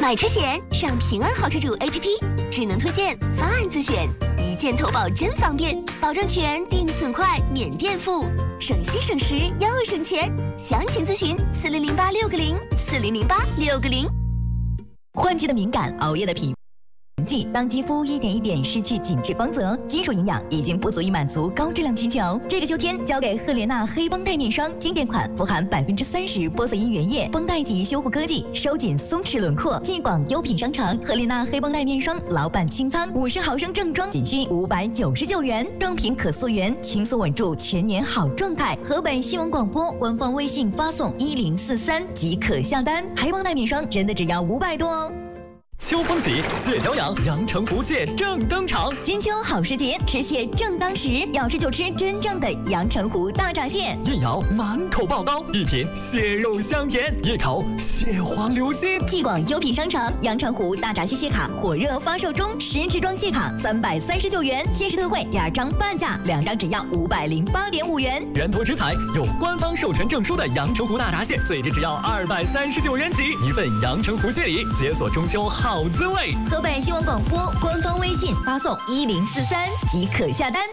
买车险上平安好车主 APP， 智能推荐，方案自选，一键投保真方便，保证全，定损快，免垫付，省心省时又省钱。详情咨询400860400860。 换季的敏感，熬夜的疲季，当肌肤一点一点失去紧致光泽，基础营养已经不足以满足高质量需求。这个秋天，交给赫莲娜黑绷带面霜，经典款，富含30%玻色因原液，绷带级修护科技，收紧松弛轮廓。继广优品商城赫莲娜黑绷带面霜老版清仓50毫升正装，仅需599元，正品可溯源，轻松稳住全年好状态。河北新闻广播官方微信发送1043即可下单，黑绷带面霜真的只要500多哦。 秋风起，蟹脚痒，阳澄湖蟹正登场。 金秋好时节，吃蟹正当时，要吃就吃真正的阳澄湖大闸蟹。 一咬满口爆膏，一品蟹肉香甜，一口蟹黄流心。 继广优品商城阳澄湖大闸蟹蟹卡火热发售中，10支装蟹卡339元，限时特惠2张半价，2张只要508.5元。 源头食材有官方授权证书的阳澄湖大闸蟹，最低只要239元起，一份阳澄湖蟹礼，解锁中秋好滋味。 河北新闻广播官方微信发送1043即可下单。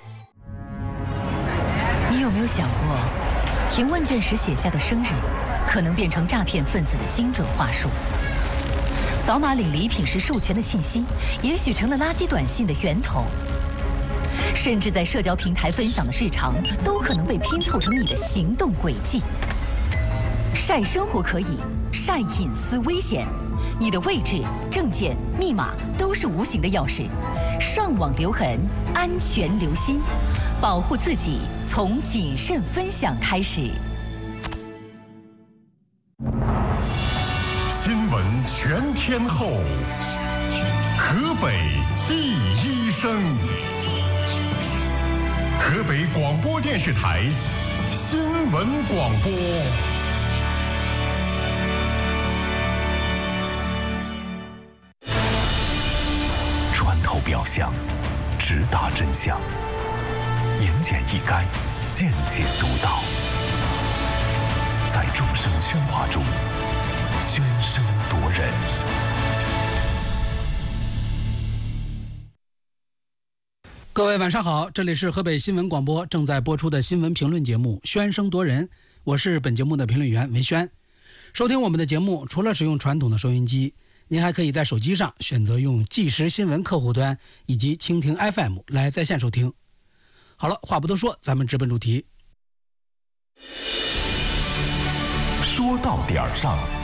你有没有想过，填问卷时写下的生日，可能变成诈骗分子的精准话术？扫码领礼品时授权的信息，也许成了垃圾短信的源头。甚至在社交平台分享的日常，都可能被拼凑成你的行动轨迹。晒生活可以，晒隐私危险。你的位置、证件、密码都是无形的钥匙，上网留痕，安全留心，保护自己从谨慎分享开始。 新闻全天候，河北第一声，河北广播电视台新闻广播。表象，直达真相，言简意赅，见解独到，在众生喧哗中喧声夺人。 各位晚上好，这里是河北新闻广播正在播出的新闻评论节目《喧声夺人》，我是本节目的评论员文轩。收听我们的节目，除了使用传统的收音机，您还可以在手机上选择用即时新闻客户端以及蜻蜓 FM 来在线收听。好了，话不多说，咱们直奔主题。 说到点儿上。